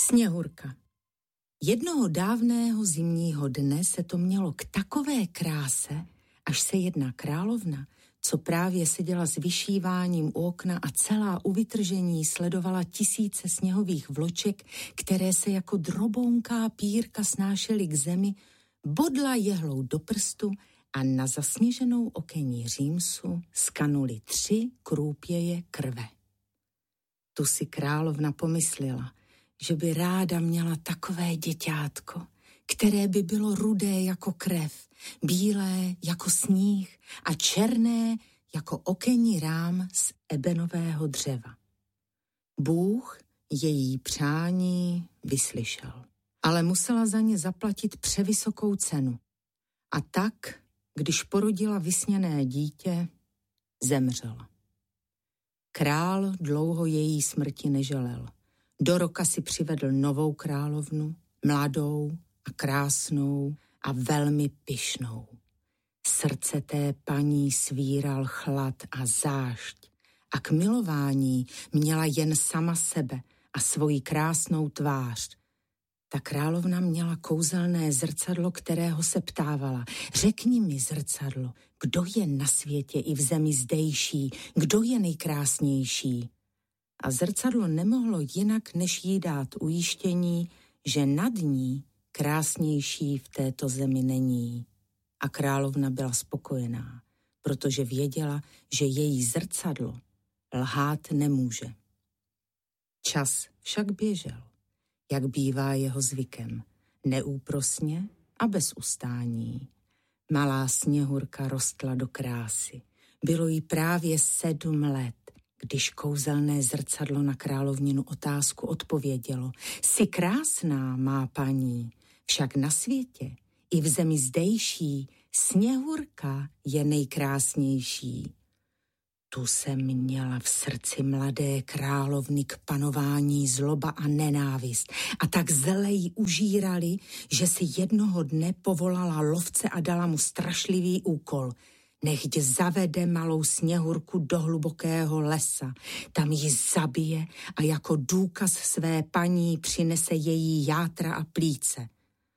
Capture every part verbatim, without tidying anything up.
Sněhurka. Jednoho dávného zimního dne se to mělo k takové kráse, až se jedna královna, co právě seděla s vyšíváním u okna a celá u vytržení sledovala tisíce sněhových vloček, které se jako drobounká pírka snášely k zemi, bodla jehlou do prstu a na zasněženou okení římsu skanuli tři krůpěje krve. Tu si královna pomyslela, že by ráda měla takové děťátko, které by bylo rudé jako krev, bílé jako sníh a černé jako okenní rám z ebenového dřeva. Bůh její přání vyslyšel, ale musela za ně zaplatit převysokou cenu. A tak, když porodila vysněné dítě, zemřela. Král dlouho její smrti neželel. Do roka si přivedl novou královnu, mladou a krásnou a velmi pyšnou. Srdce té paní svíral chlad a zášť a k milování měla jen sama sebe a svoji krásnou tvář. Ta královna měla kouzelné zrcadlo, kterého se ptávala: řekni mi, zrcadlo, kdo je na světě i v zemi zdejší, kdo je nejkrásnější? A zrcadlo nemohlo jinak, než jí dát ujištění, že nad ní krásnější v této zemi není. A královna byla spokojená, protože věděla, že její zrcadlo lhát nemůže. Čas však běžel, jak bývá jeho zvykem, neúprosně a bez ustání. Malá Sněhurka rostla do krásy. Bylo jí právě sedm let, když kouzelné zrcadlo na královninu otázku odpovědělo: jsi krásná, má paní, však na světě i v zemi zdejší Sněhurka je nejkrásnější. Tu se měla v srdci mladé královny k panování zloba a nenávist a tak zle jí užírali, že si jednoho dne povolala lovce a dala mu strašlivý úkol: nechť zavede malou Sněhurku do hlubokého lesa, tam ji zabije a jako důkaz své paní přinese její játra a plíce.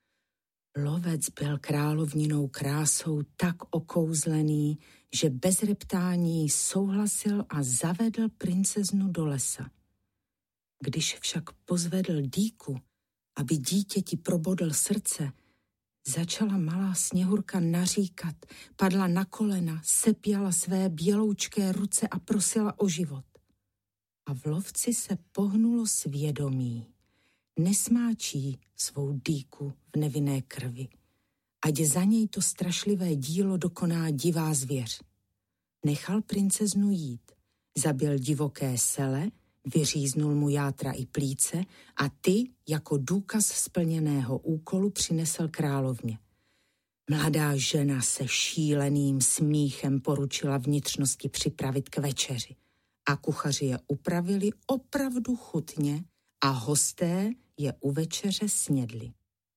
Lovec byl královninou krásou tak okouzlený, že bez reptání souhlasil a zavedl princeznu do lesa. Když však pozvedl dýku, aby dítěti probodl srdce, začala malá Sněhurka naříkat, padla na kolena, sepěla své běloučké ruce a prosila o život. A v lovci se pohnulo svědomí. Nesmáčí svou dýku v nevinné krvi, ať za něj to strašlivé dílo dokoná divá zvěř. Nechal princeznu jít, zabil divoké sele, vyříznul mu játra i plíce a ty jako důkaz splněného úkolu přinesl královně. Mladá žena se šíleným smíchem poručila vnitřnosti připravit k večeři a kuchaři je upravili opravdu chutně a hosté je u večeře snědli.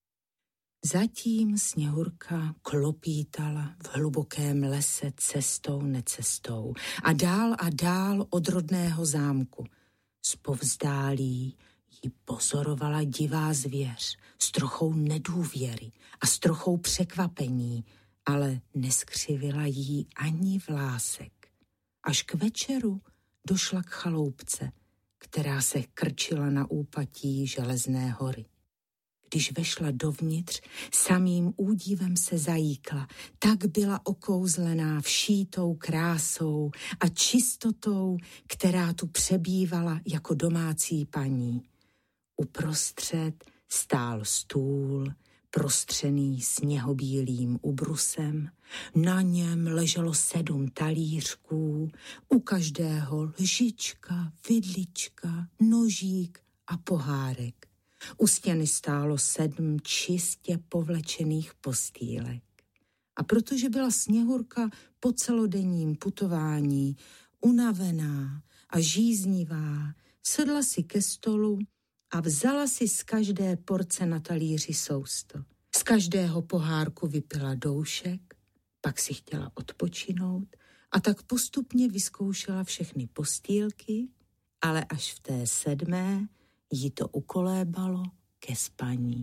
Zatím Sněhurka klopítala v hlubokém lese cestou necestou a dál a dál od rodného zámku. Zpovzdálí ji pozorovala divá zvěř s trochou nedůvěry a s trochou překvapení, ale neskřivila jí ani vlásek. Až k večeru došla k chaloupce, která se krčila na úpatí Železné hory. Když vešla dovnitř, samým údivem se zajíkla. Tak byla okouzlená všítou krásou a čistotou, která tu přebývala jako domácí paní. Uprostřed stál stůl, prostřený sněhobílým ubrusem. Na něm leželo sedm talířků, u každého lžička, vidlička, nožík a pohárek. U stěny stálo sedm čistě povlečených postýlek. A protože byla Sněhurka po celodenním putování unavená a žíznivá, sedla si ke stolu a vzala si z každé porce na talíři sousto. Z každého pohárku vypila doušek, pak si chtěla odpočinout a tak postupně vyzkoušela všechny postýlky, ale až v té sedmé jí to ukolébalo ke spaní.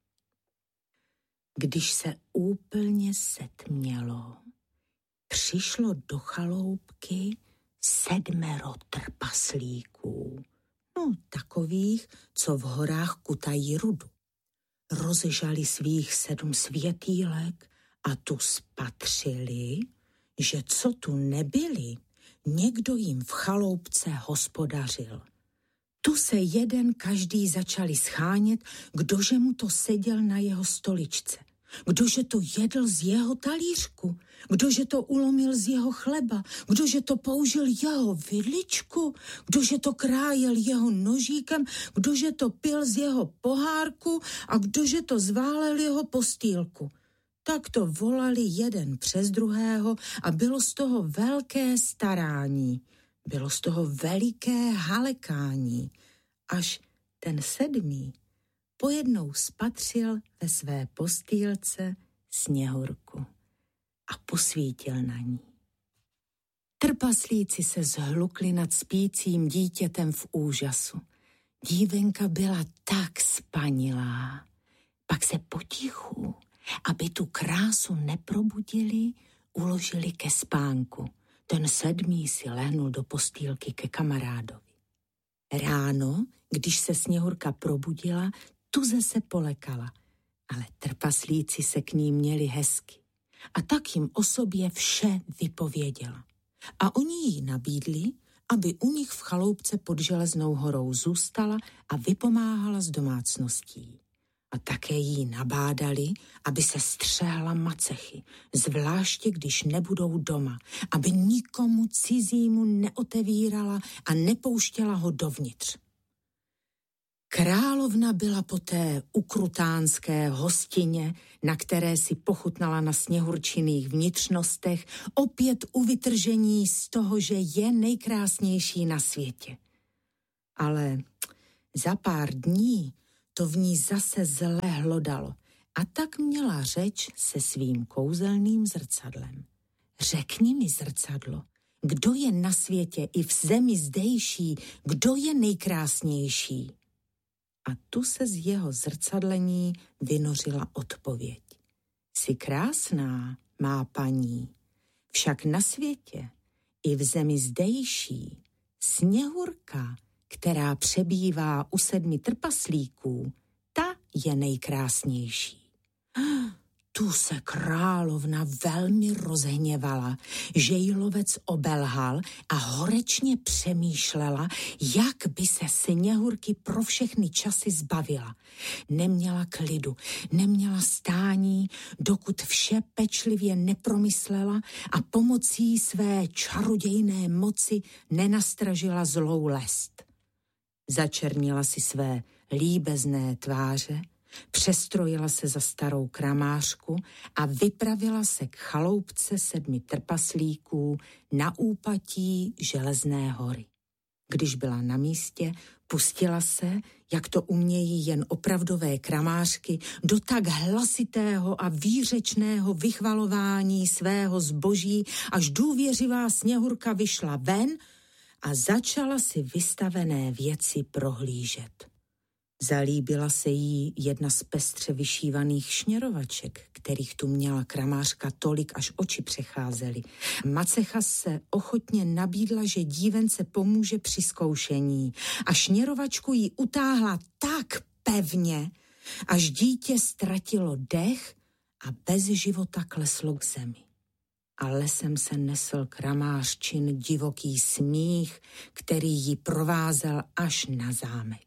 Když se úplně setmělo, přišlo do chaloupky sedmero trpaslíků, no takových, co v horách kutají rudu. Rozežali svých sedm světýlek a tu spatřili, že co tu nebyli, někdo jim v chaloupce hospodařil. Tu se jeden každý začali schánět, kdože mu to seděl na jeho stoličce, kdože to jedl z jeho talířku, kdože to ulomil z jeho chleba, kdože to použil jeho vidličku, kdože to krájel jeho nožíkem, kdože to pil z jeho pohárku a kdože to zválel jeho postýlku. Tak to volali jeden přes druhého a bylo z toho velké starání. Bylo z toho veliké halekání, až ten sedmý pojednou spatřil ve své postýlce Sněhurku a posvítil na ní. Trpaslíci se zhlukli nad spícím dítětem v úžasu. Dívenka byla tak spanilá, pak se potichu, aby tu krásu neprobudili, uložili ke spánku. Ten sedmý si lehnul do postýlky ke kamarádovi. Ráno, když se Sněhurka probudila, tuze se polekala, ale trpaslíci se k ní měli hezky a tak jim o sobě vše vypověděla. A oni jí nabídli, aby u nich v chaloupce pod Železnou horou zůstala a vypomáhala s domácností. A také jí nabádali, aby se střehla macechy, zvláště když nebudou doma, aby nikomu cizímu neotevírala a nepouštěla ho dovnitř. Královna byla po té ukrutánské hostině, na které si pochutnala na sněhurčiných vnitřnostech, opět u vytržení z toho, že je nejkrásnější na světě. Ale za pár dní to v ní zase zle hlodalo a tak měla řeč se svým kouzelným zrcadlem. Řekni mi, zrcadlo, kdo je na světě i v zemi zdejší, kdo je nejkrásnější? A tu se z jeho zrcadlení vynořila odpověď. Jsi krásná, má paní, však na světě i v zemi zdejší Sněhurka, která přebývá u sedmi trpaslíků, ta je nejkrásnější. Tu se královna velmi rozhněvala, že jí lovec obelhal a horečně přemýšlela, jak by se Sněhurky pro všechny časy zbavila. Neměla klidu, neměla stání, dokud vše pečlivě nepromyslela a pomocí své čarodějné moci nenastražila zlou lest. Začernila si své líbezné tváře, přestrojila se za starou kramářku a vypravila se k chaloupce sedmi trpaslíků na úpatí Železné hory. Když byla na místě, pustila se, jak to umějí jen opravdové kramářky, do tak hlasitého a výřečného vychvalování svého zboží, až důvěřivá Sněhurka vyšla ven a začala si vystavené věci prohlížet. Zalíbila se jí jedna z pestře vyšívaných šněrovaček, kterých tu měla kramářka tolik, až oči přecházely. Macecha se ochotně nabídla, že dívence pomůže při zkoušení a šněrovačku jí utáhla tak pevně, až dítě ztratilo dech a bez života kleslo k zemi. A lesem se nesl kramářčin divoký smích, který ji provázel až na zámek.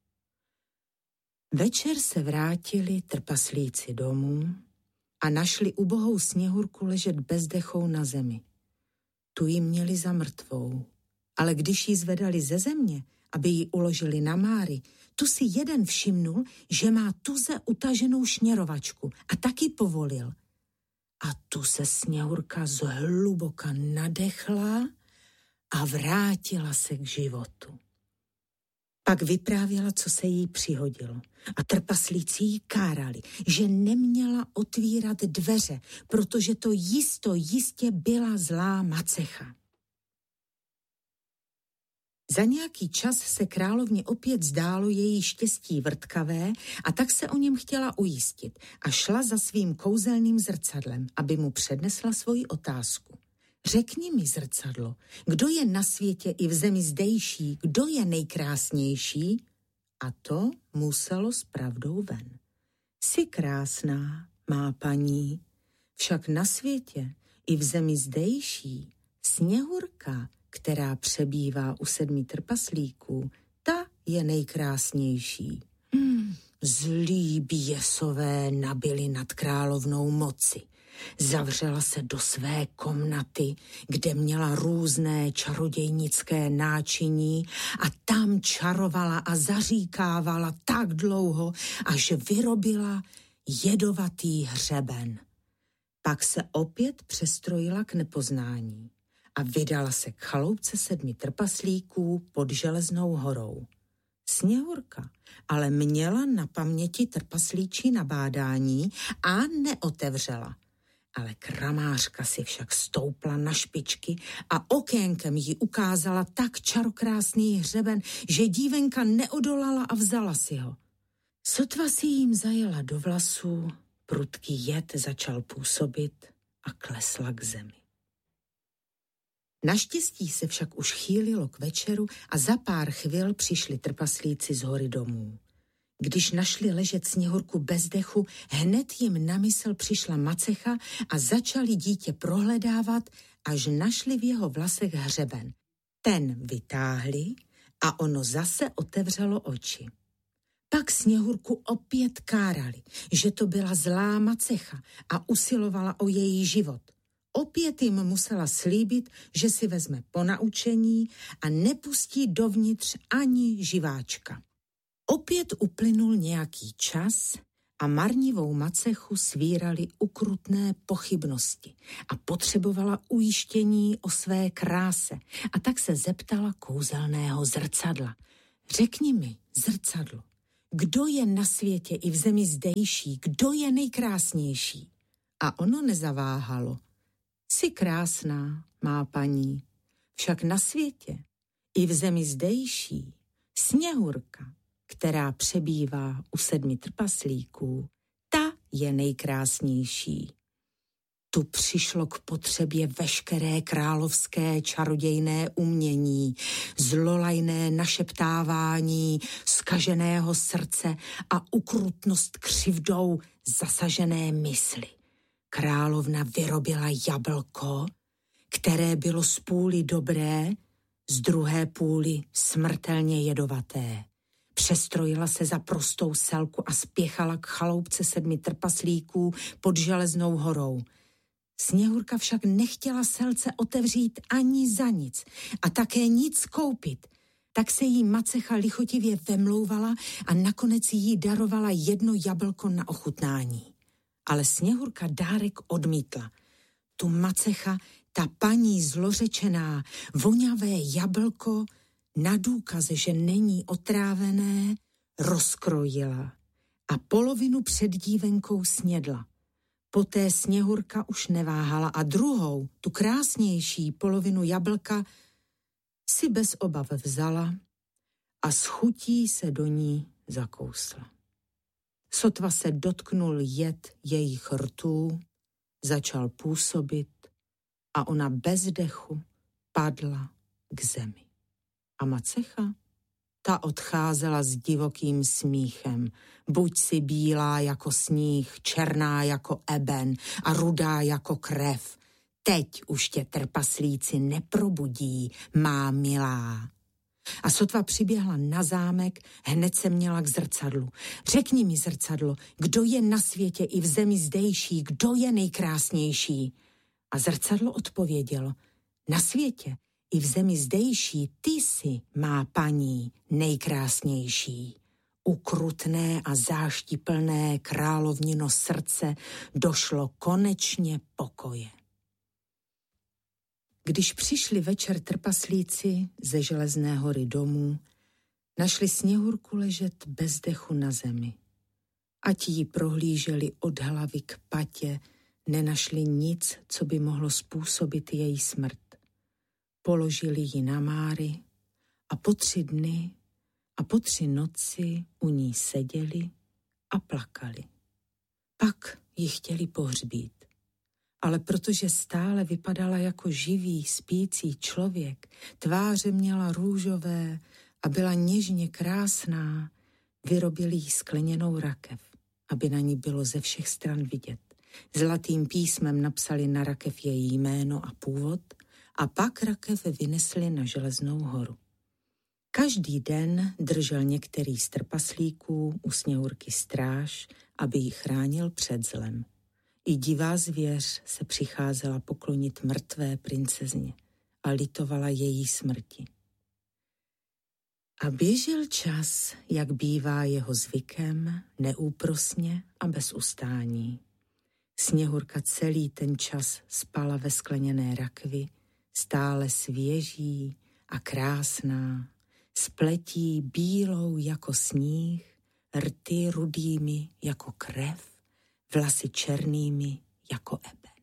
Večer se vrátili trpaslíci domů a našli ubohou Sněhurku ležet bezdechou na zemi. Tu ji měli za mrtvou, ale když ji zvedali ze země, aby ji uložili na máry, tu si jeden všimnul, že má tuze utaženou šněrovačku a taky povolil. A tu se Sněhurka zhluboka nadechla a vrátila se k životu. Pak vyprávěla, co se jí přihodilo. A trpaslíci jí kárali, že neměla otvírat dveře, protože to jisto jistě byla zlá macecha. Za nějaký čas se královně opět zdálo její štěstí vrtkavé a tak se o něm chtěla ujistit a šla za svým kouzelným zrcadlem, aby mu přednesla svoji otázku. Řekni mi, zrcadlo, kdo je na světě i v zemi zdejší, kdo je nejkrásnější? A to muselo s pravdou ven. Jsi krásná, má paní, však na světě i v zemi zdejší Sněhurka, která přebývá u sedmi trpaslíků, ta je nejkrásnější. Hmm, zlí běsové nabili nad královnou moci. Zavřela se do své komnaty, kde měla různé čarodějnické náčiní a tam čarovala a zaříkávala tak dlouho, až vyrobila jedovatý hřeben. Pak se opět přestrojila k nepoznání a vydala se k chaloupce sedmi trpaslíků pod Železnou horou. Sněhurka ale měla na paměti trpaslíčí nabádání a neotevřela. Ale kramářka si však stoupla na špičky a okénkem jí ukázala tak čarokrásný hřeben, že dívenka neodolala a vzala si ho. Sotva si jim zajela do vlasů, prudký jed začal působit a klesla k zemi. Naštěstí se však už chýlilo k večeru a za pár chvil přišli trpaslíci z hory domů. Když našli ležet Sněhurku bez dechu, hned jim na mysl přišla macecha a začali dítě prohledávat, až našli v jeho vlasech hřeben. Ten vytáhli a ono zase otevřelo oči. Pak Sněhurku opět kárali, že to byla zlá macecha a usilovala o její život. Opět jim musela slíbit, že si vezme ponaučení a nepustí dovnitř ani živáčka. Opět uplynul nějaký čas a marnivou macechu svírali ukrutné pochybnosti a potřebovala ujištění o své kráse a tak se zeptala kouzelného zrcadla. Řekni mi, zrcadlo, kdo je na světě i v zemi zdejší, kdo je nejkrásnější? A ono nezaváhalo. Jsi krásná, má paní, však na světě i v zemi zdejší Sněhurka, která přebývá u sedmi trpaslíků, ta je nejkrásnější. Tu přišlo k potřebě veškeré královské čarodějné umění, zlolajné našeptávání zkaženého srdce a ukrutnost křivdou zasažené mysli. Královna vyrobila jablko, které bylo z půli dobré, z druhé půli smrtelně jedovaté. Přestrojila se za prostou selku a spěchala k chaloupce sedmi trpaslíků pod Železnou horou. Sněhurka však nechtěla selce otevřít ani za nic a také nic koupit. Tak se jí macecha lichotivě vemlouvala a nakonec jí darovala jedno jablko na ochutnání. Ale Sněhurka dárek odmítla. Tu macecha, ta paní zlořečená, voňavé jablko, na důkaz, že není otrávené, rozkrojila a polovinu před dívenkou snědla. Poté Sněhurka už neváhala a druhou, tu krásnější polovinu jablka, si bez obav vzala a s chutí se do ní zakousla. Sotva se dotknul jed jejich rtů, začal působit a ona bez dechu padla k zemi. A macecha? Ta odcházela s divokým smíchem. Buď si bílá jako sníh, černá jako eben a rudá jako krev. Teď už tě trpaslíci neprobudí, má milá. A sotva přiběhla na zámek, hned se měla k zrcadlu. Řekni mi, zrcadlo, kdo je na světě i v zemi zdejší, kdo je nejkrásnější? A zrcadlo odpovědělo, na světě i v zemi zdejší ty jsi, má paní, nejkrásnější. Ukrutné a záštiplné královnino srdce došlo konečně pokoje. Když přišli večer trpaslíci ze Železné hory domů, našli Sněhurku ležet bez dechu na zemi. Ať jí prohlíželi od hlavy k patě, nenašli nic, co by mohlo způsobit její smrt. Položili ji na máry a po tři dny a po tři noci u ní seděli a plakali. Pak ji chtěli pohřbít, ale protože stále vypadala jako živý, spící člověk, tváře měla růžové a byla něžně krásná, vyrobili jí skleněnou rakev, aby na ní bylo ze všech stran vidět. Zlatým písmem napsali na rakev její jméno a původ a pak rakev vynesli na Železnou horu. Každý den držel některý z trpaslíků u Sněhurky stráž, aby ji chránil před zlem. I divá zvěř se přicházela poklonit mrtvé princezně a litovala její smrti. A běžel čas, jak bývá jeho zvykem, neúprosně a bez ustání. Sněhurka celý ten čas spala ve skleněné rakvi, stále svěží a krásná, s pletí bílou jako sníh, rty rudými jako krev, vlasy černými jako eben.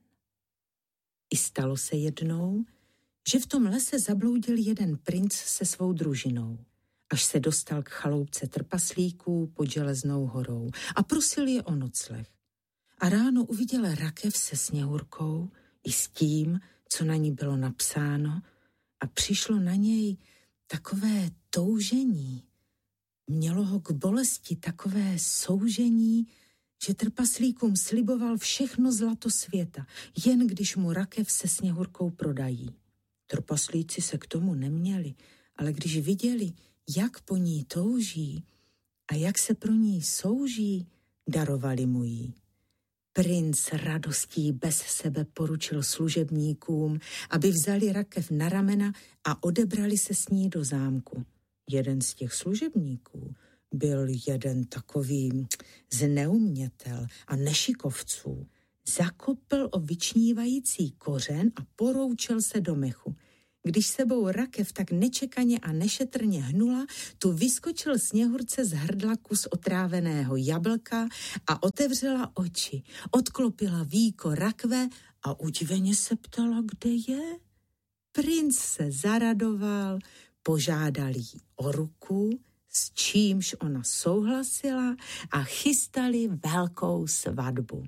I stalo se jednou, že v tom lese zabloudil jeden princ se svou družinou, až se dostal k chaloupce trpaslíků pod Železnou horou a prosil je o nocleh. A ráno uviděl rakev se Sněhurkou i s tím, co na ní bylo napsáno, a přišlo na něj takové toužení. Mělo ho k bolesti takové soužení, že trpaslíkům sliboval všechno zlato světa, jen když mu rakev se Sněhurkou prodají. Trpaslíci se k tomu neměli, ale když viděli, jak po ní touží a jak se pro ní souží, darovali mu ji. Princ radostí bez sebe poručil služebníkům, aby vzali rakev na ramena a odebrali se s ní do zámku. Jeden z těch služebníků byl jeden takový zneumětel a nešikovců. Zakopl o vyčnívající kořen a poroučel se do mechu. Když sebou rakev tak nečekaně a nešetrně hnula, tu vyskočil Sněhurce z hrdla kus otráveného jablka a otevřela oči, odklopila víko rakve a udiveně se ptala, kde je. Princ se zaradoval, požádal jí o ruku, s čímž ona souhlasila a chystali velkou svatbu.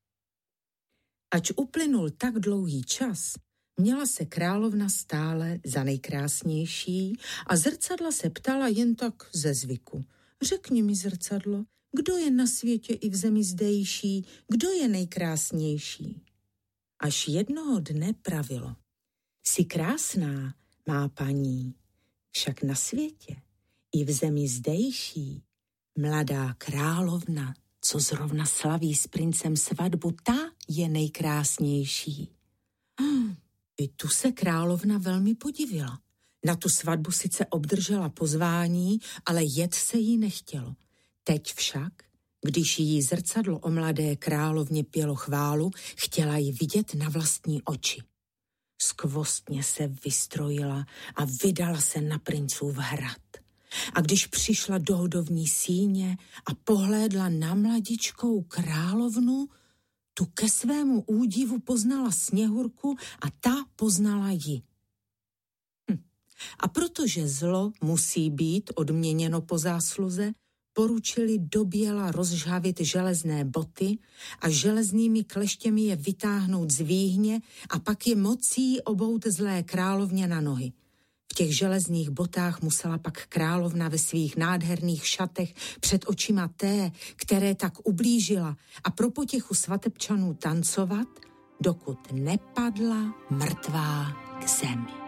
Ač uplynul tak dlouhý čas, měla se královna stále za nejkrásnější a zrcadla se ptala jen tak ze zvyku. Řekni mi, zrcadlo, kdo je na světě i v zemi zdejší, kdo je nejkrásnější? Až jednoho dne pravilo. Jsi krásná, má paní, však na světě i v zemi zdejší mladá královna, co zrovna slaví s princem svatbu, ta je nejkrásnější. Hm. I tu se královna velmi podivila. Na tu svatbu sice obdržela pozvání, ale jet se jí nechtělo. Teď však, když jí zrcadlo o mladé královně pělo chválu, chtěla ji vidět na vlastní oči. Skvostně se vystrojila a vydala se na princův hrad. A když přišla do hodovní síně a pohlédla na mladičkou královnu, tu ke svému údivu poznala Sněhurku a ta poznala ji. Hm. A protože zlo musí být odměněno po zásluze, poručili do běla rozžhavit železné boty a železnými kleštěmi je vytáhnout z výhně a pak je mocí obout zlé královně na nohy. V těch železných botách musela pak královna ve svých nádherných šatech před očima té, které tak ublížila, a pro potěchu svatebčanů tancovat, dokud nepadla mrtvá k zemi.